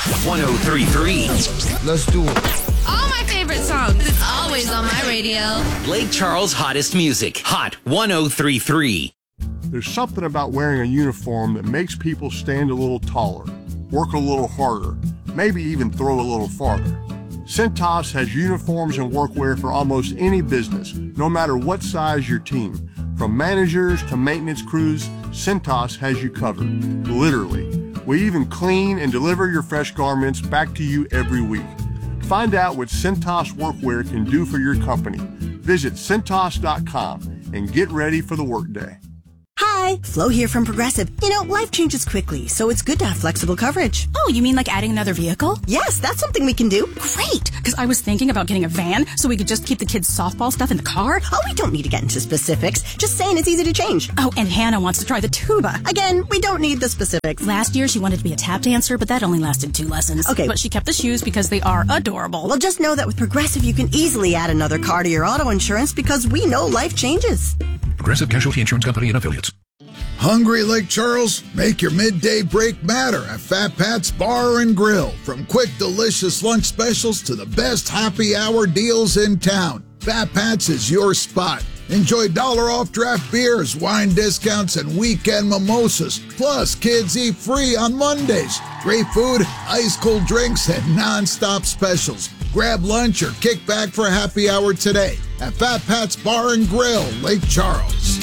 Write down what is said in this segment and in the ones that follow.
1033. Let's do it. All my favorite songs. It's always on my radio. Lake Charles' hottest music. Hot 1033. There's something about wearing a uniform that makes people stand a little taller, work a little harder, maybe even throw a little farther. Cintas has uniforms and workwear for almost any business, no matter what size your team. From managers to maintenance crews, Cintas has you covered, literally. We even clean and deliver your fresh garments back to you every week. Find out what Cintas Workwear can do for your company. Visit Cintas.com and get ready for the workday. Hi, Flo here from Progressive. You know, life changes quickly, so it's good to have flexible coverage. Oh, you mean like adding another vehicle? Yes, that's something we can do. Great, because I was thinking about getting a van so we could just keep the kids' softball stuff in the car. Oh, we don't need to get into specifics. Just saying it's easy to change. Oh, and Hannah wants to try the tuba. Again, we don't need the specifics. Last year, she wanted to be a tap dancer, but that only lasted 2 lessons. Okay. But she kept the shoes because they are adorable. Well, just know that with Progressive, you can easily add another car to your auto insurance because we know life changes. Progressive Casualty Insurance Company and Affiliates. Hungry, Lake Charles? Make your midday break matter at Fat Pat's Bar and Grill. From quick, delicious lunch specials to the best happy hour deals in town, Fat Pat's is your spot. Enjoy $1 off draft beers, wine discounts, and weekend mimosas. Plus, kids eat free on Mondays. Great food, ice-cold drinks, and non-stop specials. Grab lunch or kick back for happy hour today at Fat Pat's Bar and Grill, Lake Charles.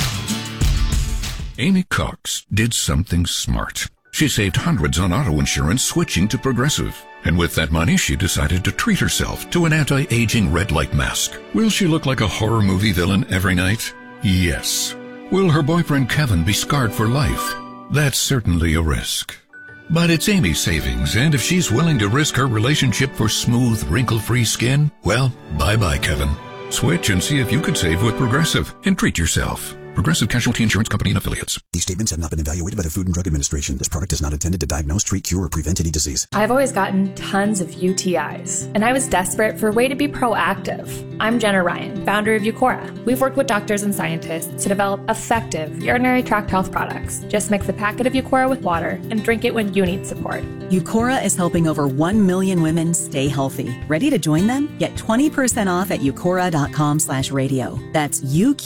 Amy Cox did something smart. She saved hundreds on auto insurance switching to Progressive. And with that money, she decided to treat herself to an anti-aging red light mask. Will she look like a horror movie villain every night? Yes. Will her boyfriend Kevin be scarred for life? That's certainly a risk. But it's Amy's savings, and if she's willing to risk her relationship for smooth, wrinkle-free skin, well, bye-bye, Kevin. Switch and see if you could save with Progressive and treat yourself. Progressive Casualty Insurance Company and Affiliates. These statements have not been evaluated by the Food and Drug Administration. This product is not intended to diagnose, treat, cure, or prevent any disease. I've always gotten tons of UTIs, and I was desperate for a way to be proactive. I'm Jenna Ryan, founder of Eucora. We've worked with doctors and scientists to develop effective urinary tract health products. Just mix a packet of Eucora with water and drink it when you need support. Eucora is helping over 1 million women stay healthy. Ready to join them? Get 20% off at eucora.com/radio. That's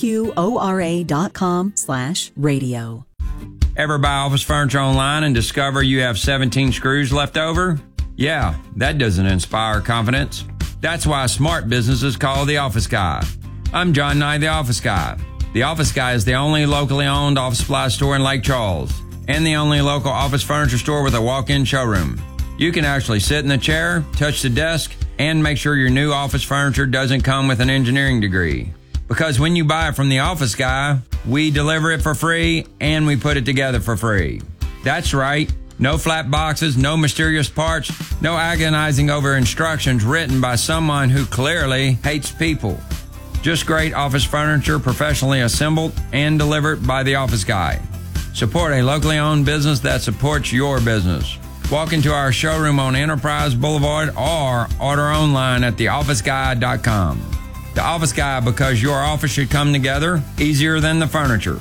UQORA.com/radio. Ever buy office furniture online and discover you have 17 screws left over? Yeah, that doesn't inspire confidence. That's why smart business is called The Office Guy. I'm John Knight, The Office Guy. The Office Guy is the only locally owned office supply store in Lake Charles and the only local office furniture store with a walk-in showroom. You can actually sit in the chair, touch the desk, and make sure your new office furniture doesn't come with an engineering degree. Because when you buy it from The Office Guy, we deliver it for free and we put it together for free. That's right. No flat boxes, no mysterious parts, no agonizing over instructions written by someone who clearly hates people. Just great office furniture professionally assembled and delivered by The Office Guy. Support a locally owned business that supports your business. Walk into our showroom on Enterprise Boulevard or order online at theofficeguy.com. The Office Guy, because your office should come together easier than the furniture.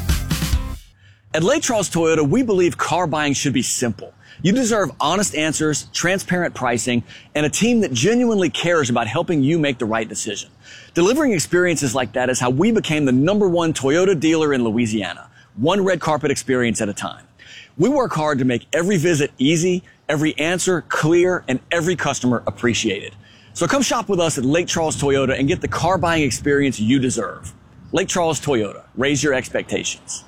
At Lake Charles Toyota, we believe car buying should be simple. You deserve honest answers, transparent pricing, and a team that genuinely cares about helping you make the right decision. Delivering experiences like that is how we became the #1 Toyota dealer in Louisiana, one red carpet experience at a time. We work hard to make every visit easy, every answer clear, and every customer appreciated. So come shop with us at Lake Charles Toyota and get the car buying experience you deserve. Lake Charles Toyota. Raise your expectations.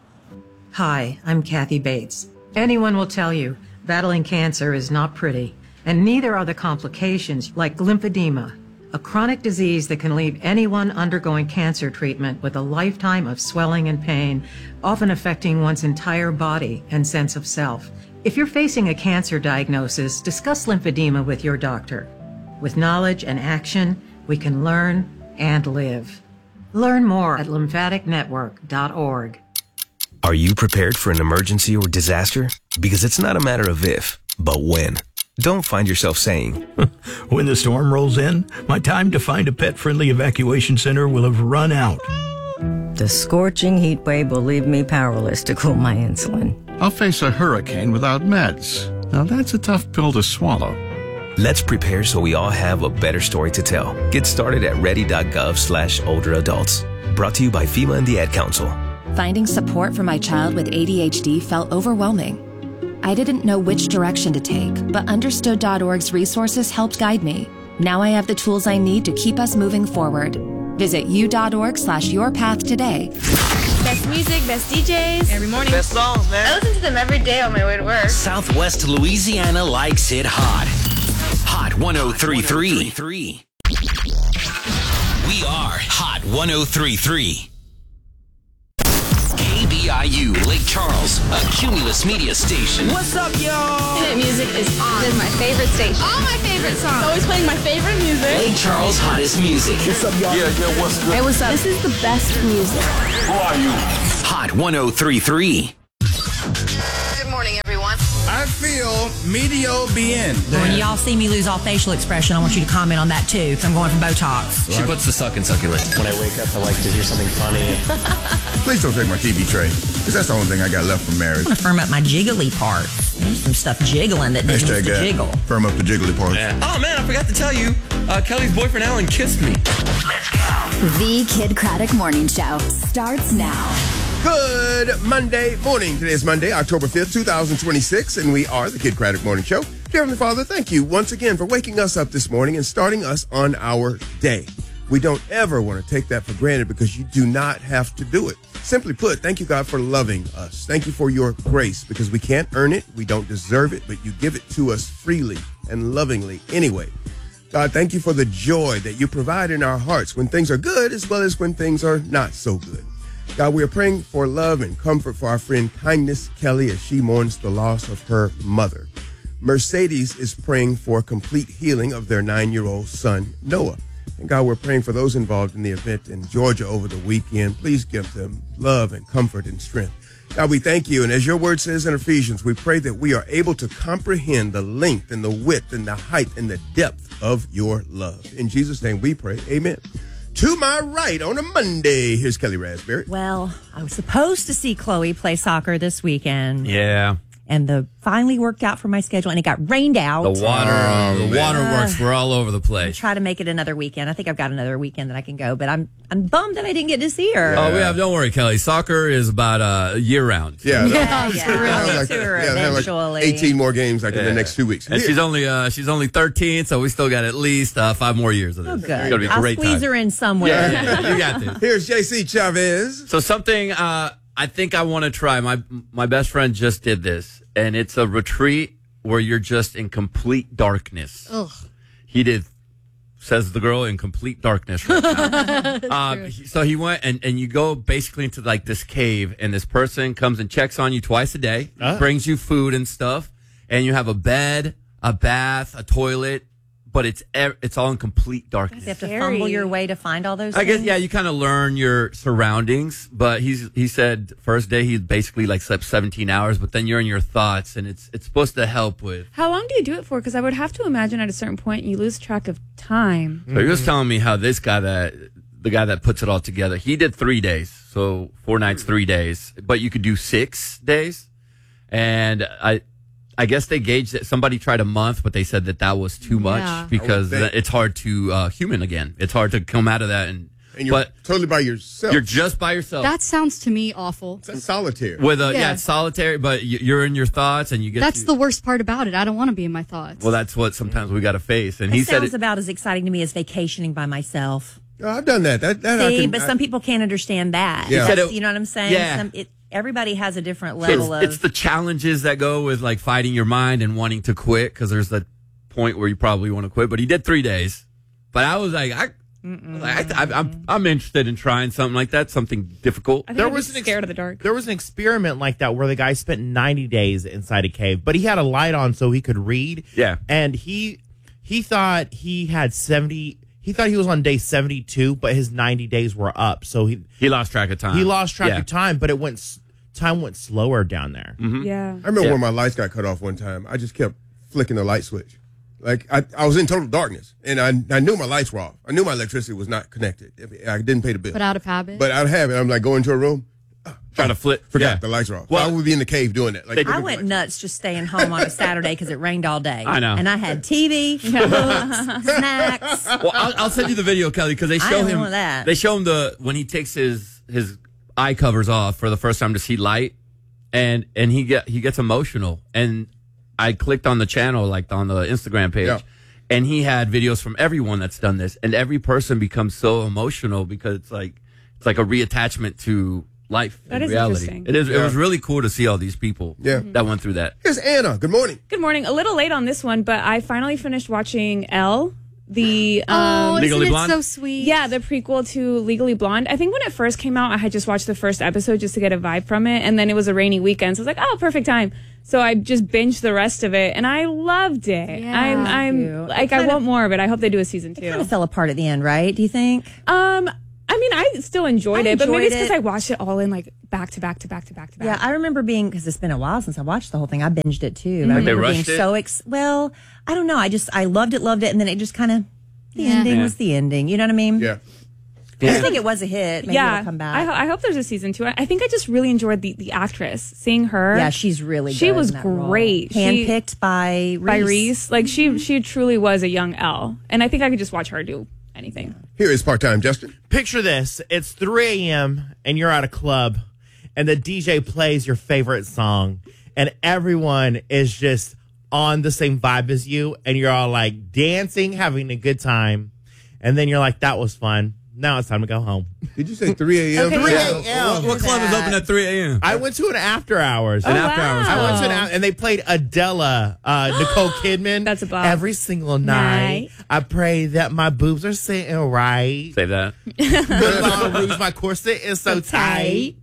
Hi, I'm Kathy Bates. Anyone will tell you battling cancer is not pretty, and neither are the complications like lymphedema, a chronic disease that can leave anyone undergoing cancer treatment with a lifetime of swelling and pain, often affecting one's entire body and sense of self. If you're facing a cancer diagnosis, discuss lymphedema with your doctor. With knowledge and action, we can learn and live. Learn more at lymphaticnetwork.org. Are you prepared for an emergency or disaster? Because it's not a matter of if, but when. Don't find yourself saying, when the storm rolls in, my time to find a pet-friendly evacuation center will have run out. The scorching heat wave will leave me powerless to cool my insulin. I'll face a hurricane without meds. Now that's a tough pill to swallow. Let's prepare so we all have a better story to tell. Get started at ready.gov/older adults. Brought to you by FEMA and the Ad Council. Finding support for my child with ADHD felt overwhelming. I didn't know which direction to take, but Understood.org's resources helped guide me. Now I have the tools I need to keep us moving forward. Visit u.org/yourpath today. Best music, best DJs. Every morning. Best songs, man. I listen to them every day on my way to work. Southwest Louisiana likes it hot. Hot 103.3. We are Hot 103.3. KBIU Lake Charles, a Cumulus Media station. What's up, y'all? Hit music is on. This is my favorite station. All my favorite songs. Always playing my favorite music. Lake Charles' hottest music. What's up, y'all? Yeah, what's good? Hey, what's up? This is the best music. Who are you? Hot 103.3. Good morning, everyone. I feel medio bien. When y'all see me lose all facial expression, I want you to comment on that too, because I'm going for Botox. She puts the suck in succulent. When I wake up, I like to hear something funny. Please don't take my TV tray, because that's the only thing I got left from marriage. I'm going to firm up my jiggly part. There's some stuff jiggling that needs to jiggle. Firm up the jiggly part. Yeah. Oh, man, I forgot to tell you. Kelly's boyfriend, Alan, kissed me. Let's go. The Kid Craddock Morning Show starts now. Good Monday morning. Today is Monday, October 5th, 2026, and we are the Kid Craddock Morning Show. Dear Heavenly Father, thank you once again for waking us up this morning and starting us on our day. We don't ever want to take that for granted because you do not have to do it. Simply put, thank you, God, for loving us. Thank you for your grace because we can't earn it, we don't deserve it, but you give it to us freely and lovingly anyway. God, thank you for the joy that you provide in our hearts when things are good as well as when things are not so good. God, we are praying for love and comfort for our friend Kindness Kelly as she mourns the loss of her mother. Mercedes is praying for complete healing of their 9-year-old son, Noah. And God, we're praying for those involved in the event in Georgia over the weekend. Please give them love and comfort and strength. God, we thank you. And as your word says in Ephesians, we pray that we are able to comprehend the length and the width and the height and the depth of your love. In Jesus' name we pray. Amen. To my right on a Monday, here's Kelly Raspberry. Well, I was supposed to see Chloe play soccer this weekend. Yeah. And finally worked out for my schedule, and it got rained out. The waterworks were all over the place. Try to make it another weekend. I think I've got another weekend that I can go, but I'm bummed that I didn't get to see her. Oh, don't worry, Kelly. Soccer is about year round. Yeah. Like 18 more games in the next 2 weeks. And she's only 13, so we still got at least 5 more years of this. Oh, good. It's gonna be a great I'll squeeze her in somewhere. Yeah, you got this. Here's JC Chavez. So something I think I want to try. My best friend just did this, and it's a retreat where you're just in complete darkness. Ugh. He did, says the girl, in complete darkness right now. So he went, and you go basically into like this cave, and this person comes and checks on you twice a day, brings you food and stuff, and you have a bed, a bath, a toilet, but it's all in complete darkness. You have to fumble your way to find all those I things? guess, yeah, you kind of learn your surroundings, but he said first day he basically like slept 17 hours, but then you're in your thoughts, and it's supposed to help with. How long do you do it for? Because I would have to imagine at a certain point you lose track of time. So he was telling me how this guy the guy that puts it all together, he did 3 days, so 4 nights, 3 days, but you could do 6 days, and I guess they gauged it. Somebody tried a month, but they said that was too much because it's hard to human again. It's hard to come out of that, and you're totally by yourself. You're just by yourself. That sounds to me awful. It's solitary. It's solitary, but you're in your thoughts, and you get. That's the worst part about it. I don't want to be in my thoughts. Well, that's what sometimes we got to face. And he said sounds about as exciting to me as vacationing by myself. I've done that. But some people can't understand that. Yeah. You know what I'm saying? Yeah. Everybody has a different level of. It's the challenges that go with like fighting your mind and wanting to quit, because there's that point where you probably want to quit. But he did 3 days. But I was like, I'm interested in trying something like that, something difficult. I think I was scared of the dark. There was an experiment like that where the guy spent 90 days inside a cave, but he had a light on so he could read. Yeah. And he thought he had 70. He thought he was on day 72, but his 90 days were up. So he lost track of time. He lost track of time, but time went slower down there. Mm-hmm. Yeah. I remember when my lights got cut off one time. I just kept flicking the light switch. Like I was in total darkness, and I knew my lights were off. I knew my electricity was not connected. I didn't pay the bill. But out of habit. I'm like, go into a room. Try to flip. Forgot the lights are off. Why would we be in the cave doing that? I went nuts just staying home on a Saturday because it rained all day. I know. And I had TV, books, snacks. Well, I'll send you the video, Kelly, because they show him that. They show him when he takes his eye covers off for the first time to see light, and he gets emotional. And I clicked on the channel, like on the Instagram page, and he had videos from everyone that's done this, and every person becomes so emotional because it's like a reattachment to life. That is reality. interesting. It is. It was really cool to see all these people that went through that. Here's Anna. Good morning. Good morning. A little late on this one, but I finally finished watching Elle. The Legally isn't Blonde? it so sweet? Yeah, the prequel to Legally Blonde. I think when it first came out, I had just watched the first episode just to get a vibe from it, and then it was a rainy weekend, so I was like, oh, perfect time. So I just binged the rest of it, and I loved it. Yeah, I'm like, I want more of it. I hope they do a season 2. It kind of fell apart at the end, right? Do you think? I mean, I still enjoyed it, but maybe it's because it. I watched it all in like back to back. Yeah, I remember being, because it's been a while since I watched the whole thing. I binged it too. Like I they remember being rushed it? well, I don't know. I loved it, and then it just kind of, the ending was the ending. You know what I mean? Yeah. I think it was a hit. Maybe it'll come back. I hope there's a season 2. I think I just really enjoyed the actress, seeing her. Yeah, she's really good. She was in that role. great. Handpicked by Reese. Like she truly was a young Elle, and I think I could just watch her do anything. Here is part-time Justin. Picture this. It's 3 a.m. and you're at a club and the DJ plays your favorite song and everyone is just on the same vibe as you and you're all like dancing, having a good time. And then you're like, that was fun. Now it's time to go home. Did you say 3 a.m.? 3 a.m. What club is open at 3 a.m.? I went to an after hours. I went to and they played Adele, Nicole Kidman. That's a bop. Every single night. I pray that my boobs are sitting right. Save that. Good Lord, Rouge, my corset is so tight.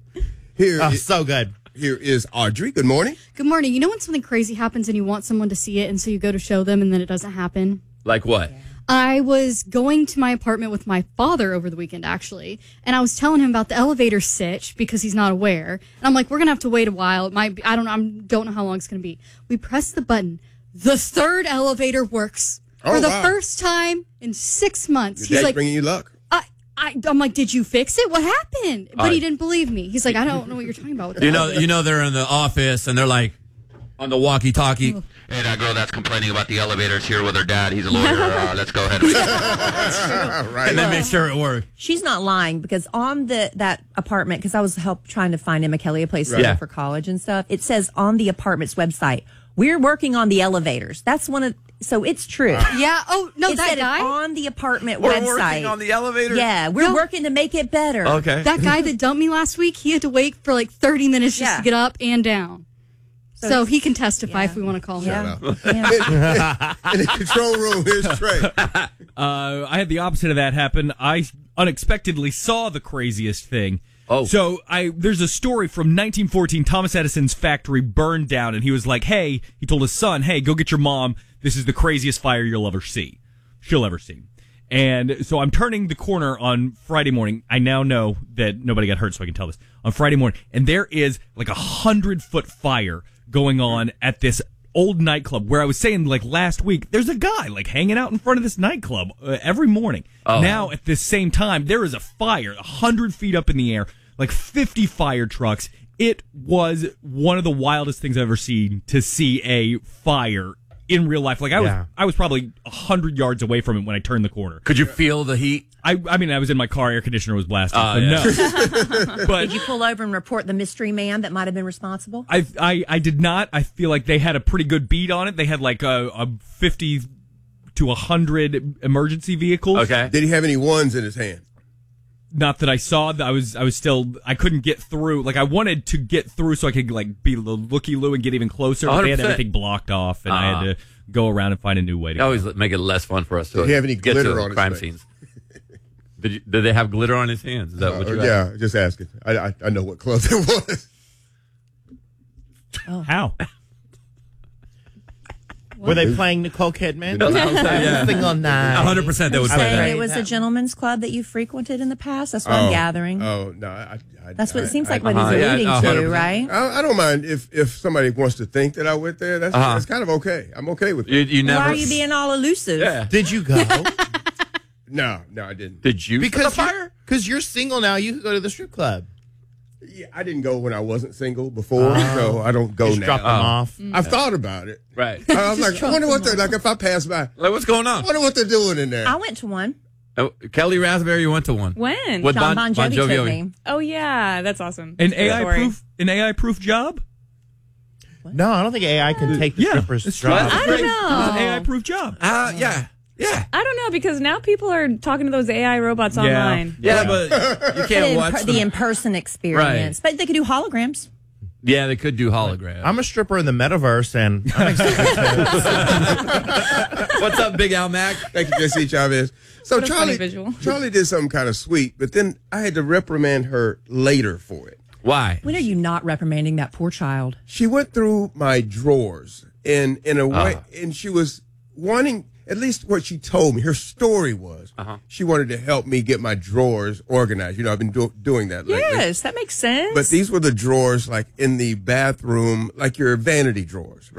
So good. Here is Audrey. Good morning. Good morning. You know when something crazy happens and you want someone to see it, and so you go to show them, and then it doesn't happen? Like what? I was going to my apartment with my father over the weekend, actually, and I was telling him about the elevator sitch because he's not aware. And I'm like, we're going to have to wait a while. It might be, I don't know how long it's going to be. We press the button. The third elevator works. For the first time in 6 months. Your dad's bringing you luck. I'm like, did you fix it? What happened? But he didn't believe me. He's like, I don't know what you're talking about. With You know they're in the office and they're like on the walkie-talkie. Hey, that girl that's complaining about the elevators here with her dad. He's a lawyer. Let's go ahead. Right. And then make sure it works. She's not lying because on that apartment, because I was trying to find Emma Kelly a place to live for college and stuff. It says on the apartment's website, we're working on the elevators. That's so it's true. Yeah. Oh, no, it that said guy? on the apartment We're website. working on the elevator? Yeah, we're working to make it better. Okay. That guy that dumped me last week, he had to wait for like 30 minutes just to get up and down. So he can testify if we want to call him. In the control room, here's Trey. I had the opposite of that happen. I unexpectedly saw the craziest thing. Oh. So there's a story from 1914. Thomas Edison's factory burned down, and he was like, hey, he told his son, hey, go get your mom. This is the craziest fire she'll ever see. And so I'm turning the corner on Friday morning. I now know that nobody got hurt, so I can tell this. On Friday morning, and there is like 100-foot fire going on at this old nightclub where I was saying like last week, there's a guy like hanging out in front of this nightclub every morning. Oh. Now at this same time, there is a fire 100 feet up in the air, like 50 fire trucks. It was one of the wildest things I've ever seen to see a fire in real life. Like I was probably 100 yards away from it when I turned the corner. Could you feel the heat? I mean, I was in my car, air conditioner was blasting, but no. But did you pull over and report the mystery man that might have been responsible? I did not. I feel like they had a pretty good beat on it. They had like a 50 to 100 emergency vehicles. Okay. Did he have any ones in his hand? Not that I saw. I was still. I couldn't get through. Like I wanted to get through so I could like be the looky-loo and get even closer. But they had everything blocked off, and I had to go around and find a new way to. Always make it less fun for us. Did he have any get glitter to on his crime face? scenes? Did they have glitter on his hands? Is that what you asked? Yeah, just asking. I know what club it was. How? Were they playing Nicole Kidman? Yeah. Single night. 100% they would play Saying that. it was a gentleman's club that you frequented in the past. That's what I'm gathering. Oh no, that's what it seems like what he's alluding to, right? I don't mind if somebody wants to think that I went there. That's kind of okay. I'm okay with it. You never. Why are you being all elusive? Yeah. Did you go? No, I didn't. Did you? Because you're single now. You could go to the strip club. Yeah, I didn't go when I wasn't single before, so I don't go Just now. drop them off. I've thought about it. Right. I was like, I wonder what they're like if I pass by. Like, what's going on? I wonder what they're doing in there. I went to one. Oh, Kelly Raspberry, you went to one. When? With John Bon Jovi took Jovi. me. Oh yeah, that's awesome. An Good story. AI proof job? No, I don't think AI can take the stripper's it's job. I don't know. It's an AI proof job. Yeah. I don't know because now people are talking to those AI robots online. Yeah, but you can't watch The in-person experience. But they could do holograms. Yeah, they could do holograms. I'm a stripper in the metaverse, and I'm excited. What's up, Big Al Mac? Thank you, Jesse Chavez. So What a funny visual. Charlie did something kind of sweet, but then I had to reprimand her later for it. Why? When are you not reprimanding that poor child? She went through my drawers in a way, and she was wanting, at least what she told me, her story was, she wanted to help me get my drawers organized. You know, I've been doing that lately. Yes, that makes sense. But these were the drawers, like, in the bathroom, like your vanity drawers,